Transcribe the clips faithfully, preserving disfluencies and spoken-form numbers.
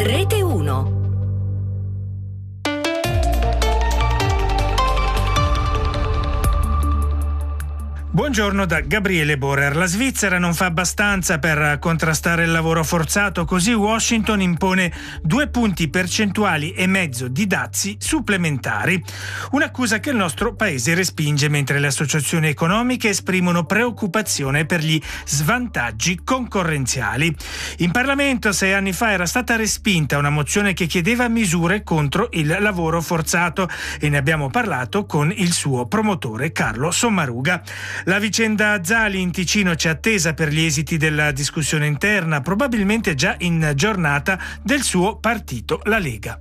Rete uno. Buongiorno da Gabriele Borer. La Svizzera non fa abbastanza per contrastare il lavoro forzato, così Washington impone due punti percentuali e mezzo di dazi supplementari. Un'accusa che il nostro paese respinge, mentre le associazioni economiche esprimono preoccupazione per gli svantaggi concorrenziali. In Parlamento sei anni fa era stata respinta una mozione che chiedeva misure contro il lavoro forzato e ne abbiamo parlato con il suo promotore Carlo Sommaruga. La vicenda Zali in Ticino c'è attesa per gli esiti della discussione interna, probabilmente già in giornata, del suo partito, la Lega.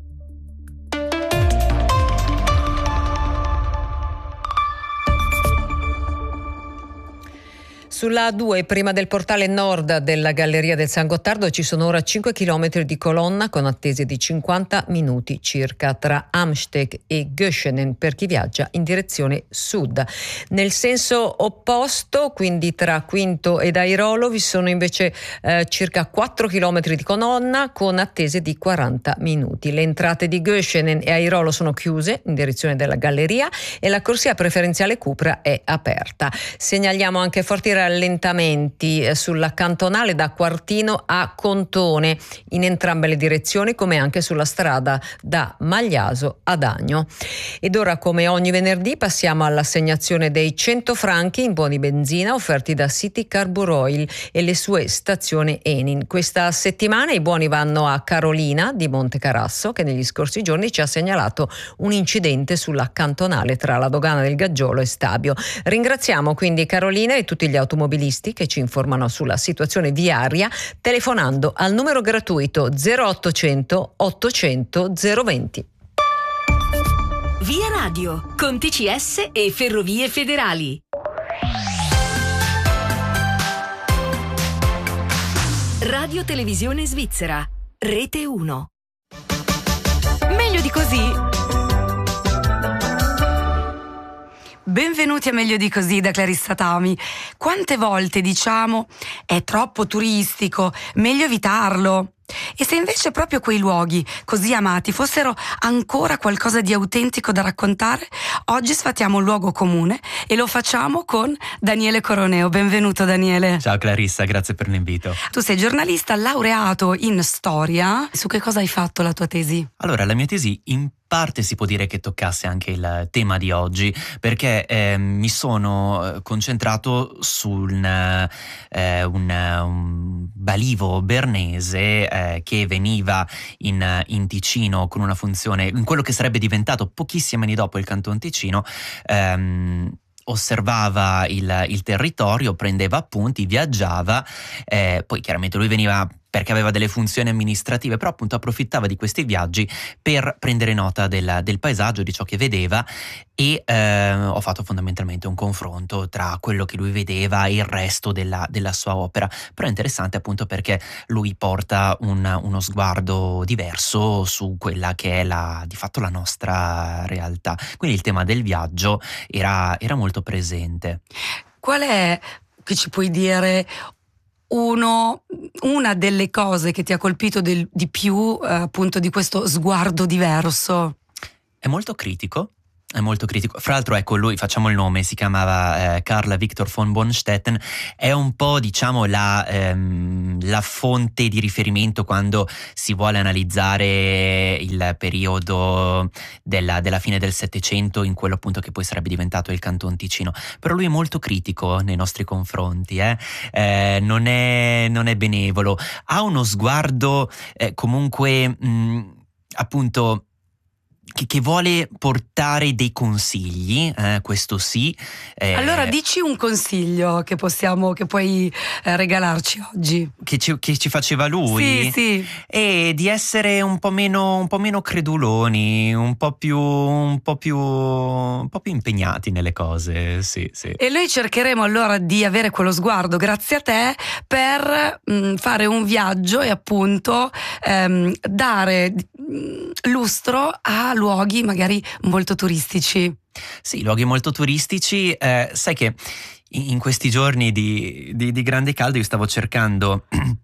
Sulla A due, prima del portale nord della Galleria del San Gottardo, ci sono ora cinque chilometri di colonna con attese di cinquanta minuti circa tra Amsteg e Göschenen per chi viaggia in direzione sud. Nel senso opposto, quindi tra Quinto ed Airolo, vi sono invece eh, circa quattro chilometri di colonna con attese di quaranta minuti. Le entrate di Göschenen e Airolo sono chiuse in direzione della Galleria e la corsia preferenziale Cupra è aperta. Segnaliamo anche forti rallentamenti sulla cantonale da Quartino a Contone in entrambe le direzioni, come anche sulla strada da Magliaso ad Agno. Ed ora, come ogni venerdì, passiamo all'assegnazione dei cento franchi in buoni benzina offerti da City Carbur Oil e le sue stazioni Enin. Questa settimana i buoni vanno a Carolina di Monte Carasso, che negli scorsi giorni ci ha segnalato un incidente sulla cantonale tra la dogana del Gaggiolo e Stabio. Ringraziamo quindi Carolina e tutti gli automobilisti che ci informano sulla situazione viaria telefonando al numero gratuito zero ottocento ottocento zero venti. Via Radio con T C S e Ferrovie Federali. Radio Televisione Svizzera, Rete uno. Meglio di così. Benvenuti a Meglio di così da Clarissa Tami. Quante volte diciamo è troppo turistico, meglio evitarlo. E se invece proprio quei luoghi così amati fossero ancora qualcosa di autentico da raccontare, oggi sfatiamo un luogo comune e lo facciamo con Daniele Coroneo. Benvenuto Daniele. Ciao Clarissa, grazie per l'invito. Tu sei giornalista laureato in storia. Su che cosa hai fatto la tua tesi? Allora, la mia tesi in parte si può dire che toccasse anche il tema di oggi, perché eh, mi sono concentrato su un, eh, un, un balivo bernese eh, che veniva in, in Ticino con una funzione, in quello che sarebbe diventato pochissimi anni dopo il Canton Ticino. ehm, osservava il, il territorio, prendeva appunti, viaggiava, eh, poi chiaramente lui veniva perché aveva delle funzioni amministrative, però appunto approfittava di questi viaggi per prendere nota del, del paesaggio, di ciò che vedeva, e eh, ho fatto fondamentalmente un confronto tra quello che lui vedeva e il resto della, della sua opera. Però è interessante appunto perché lui porta un, uno sguardo diverso su quella che è la, di fatto la nostra realtà. Quindi il tema del viaggio era, era molto presente. Qual è, che ci puoi dire, uno, una delle cose che ti ha colpito del, di più eh, appunto di questo sguardo diverso? È molto critico. È molto critico. Fra l'altro, ecco, lui, facciamo il nome, si chiamava eh, Carl Victor von Bonstetten. È un po', diciamo, la, ehm, la fonte di riferimento quando si vuole analizzare il periodo della, della fine del Settecento, in quello appunto che poi sarebbe diventato il Canton Ticino. Però lui è molto critico nei nostri confronti, eh? Eh, non è, non è benevolo. Ha uno sguardo eh, comunque mh, appunto Che, che vuole portare dei consigli, eh, questo sì. Eh, allora dici un consiglio che possiamo, che puoi eh, regalarci oggi. Che ci, che ci faceva lui? Sì, sì. E di essere un po' meno, un po' meno creduloni, un po' più, un po' più, un po' più impegnati nelle cose, sì, sì. E noi cercheremo allora di avere quello sguardo, grazie a te, per mh, fare un viaggio e appunto ehm, dare mh, lustro a luoghi magari molto turistici. Sì, luoghi molto turistici. Eh, sai che in questi giorni di, di, di grande caldo io stavo cercando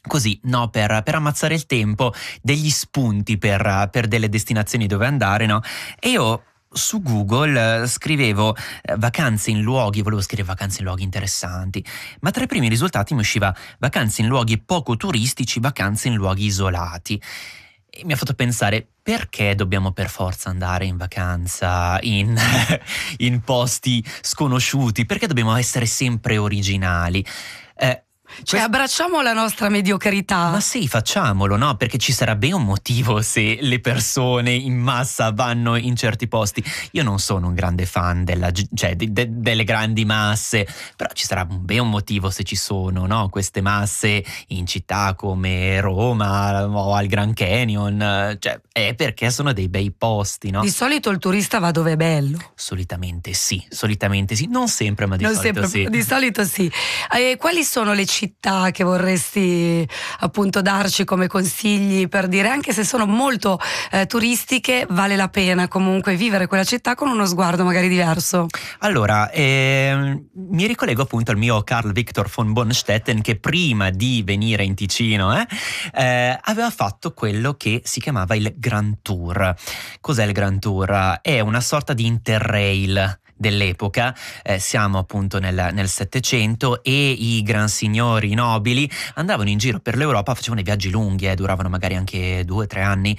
così, no, per, per ammazzare il tempo, degli spunti per, per delle destinazioni dove andare, no? E io su Google scrivevo eh, vacanze in luoghi, volevo scrivere vacanze in luoghi interessanti, ma tra i primi risultati mi usciva vacanze in luoghi poco turistici, vacanze in luoghi isolati. E mi ha fatto pensare, perché dobbiamo per forza andare in vacanza in, in posti sconosciuti? Perché dobbiamo essere sempre originali? Eh, Cioè abbracciamo la nostra mediocrità. Ma sì, facciamolo, no? Perché ci sarebbe un motivo se le persone in massa vanno in certi posti. Io non sono un grande fan della, cioè, de, de, delle grandi masse, però ci sarà un bel motivo se ci sono, no? Queste masse in città come Roma o al Grand Canyon, cioè è perché sono dei bei posti, no? Di solito il turista va dove è bello. Solitamente sì, solitamente sì, non sempre, ma di non solito sempre, sì. Di solito sì. E quali sono le città che vorresti appunto darci come consigli per dire, anche se sono molto eh, turistiche, vale la pena comunque vivere quella città con uno sguardo magari diverso? Allora, ehm, mi ricollego appunto al mio Carl Victor von Bonstetten, che prima di venire in Ticino eh, eh, aveva fatto quello che si chiamava il Grand Tour. Cos'è il Grand Tour? È una sorta di interrail dell'epoca, eh, siamo appunto nel, nel Settecento, e i gran signori nobili andavano in giro per l'Europa, facevano i viaggi lunghi, eh, duravano magari anche due o tre anni,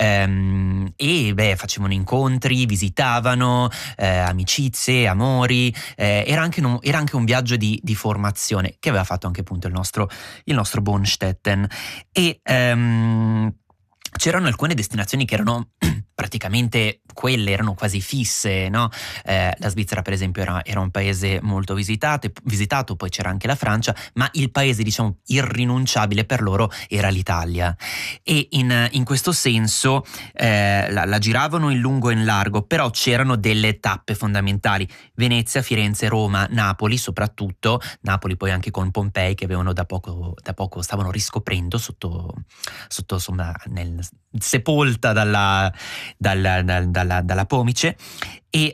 ehm, e beh, facevano incontri, visitavano, eh, amicizie, amori, eh, era, anche un, era anche un viaggio di, di formazione che aveva fatto anche appunto il nostro, il nostro Bonstetten. E ehm, c'erano alcune destinazioni che erano praticamente quelle, erano quasi fisse, no? Eh, la Svizzera per esempio era, era un paese molto visitato, visitato, poi c'era anche la Francia, ma il paese diciamo irrinunciabile per loro era l'Italia. E in, in questo senso eh, la, la giravano in lungo e in largo, però c'erano delle tappe fondamentali: Venezia, Firenze, Roma, Napoli soprattutto, Napoli poi anche con Pompei che avevano da poco, da poco stavano riscoprendo sotto, sotto insomma nel, sepolta dalla Dalla, dalla, dalla pomice, e,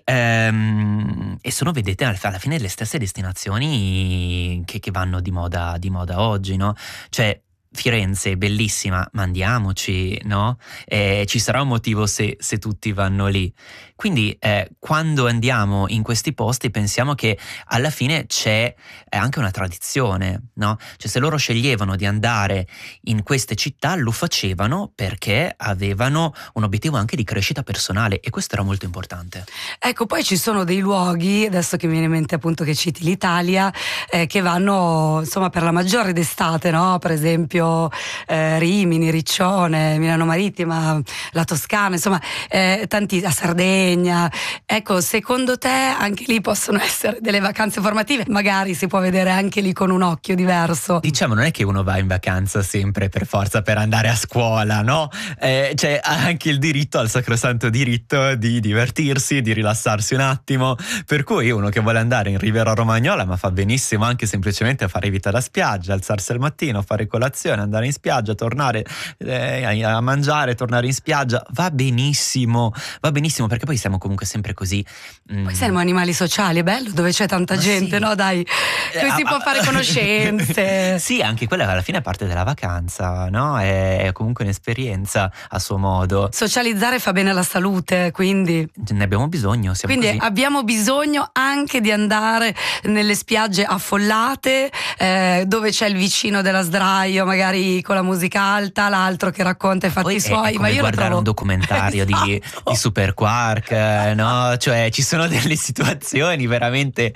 um, e sono, vedete, alla fine le stesse destinazioni che, che vanno di moda, di moda oggi, no? Cioè Firenze, bellissima, ma andiamoci, no? Eh, ci sarà un motivo se, se tutti vanno lì. Quindi eh, quando andiamo in questi posti pensiamo che alla fine c'è eh, anche una tradizione, no? Cioè se loro sceglievano di andare in queste città lo facevano perché avevano un obiettivo anche di crescita personale, e questo era molto importante. Ecco, poi ci sono dei luoghi, adesso che mi viene in mente appunto che citi l'Italia, eh, che vanno insomma per la maggiore d'estate, no? Per esempio eh, Rimini, Riccione, Milano Marittima, la Toscana, insomma eh, tanti, a Sardegna. Ecco, secondo te anche lì possono essere delle vacanze formative? Magari si può vedere anche lì con un occhio diverso. Diciamo, non è che uno va in vacanza sempre per forza per andare a scuola, no? Eh, c'è anche il diritto, al sacrosanto diritto di divertirsi, di rilassarsi un attimo, per cui uno che vuole andare in Riviera Romagnola, ma fa benissimo anche semplicemente a fare vita da spiaggia, alzarsi al mattino, fare colazione, andare in spiaggia, tornare eh, a mangiare, tornare in spiaggia, va benissimo, va benissimo, perché poi siamo comunque sempre così. Mm. Poi siamo animali sociali, è bello dove c'è tanta Ma gente, sì. no? Dai, dove si Ah, può ah, fare conoscenze. Sì, anche quella alla fine è parte della vacanza, no? È, è comunque un'esperienza a suo modo. Socializzare fa bene alla salute, quindi Ne abbiamo bisogno, siamo Quindi così. abbiamo bisogno anche di andare nelle spiagge affollate, eh, dove c'è il vicino della sdraio, magari con la musica alta, l'altro che racconta i fatti Poi è- suoi. è come ma io lo guardare trovo un documentario di, Esatto. di Super Quark, eh, no? Cioè ci sono delle situazioni veramente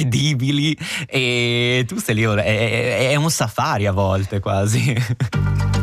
incredibili e tu sei lì, è, è- è un safari a volte quasi.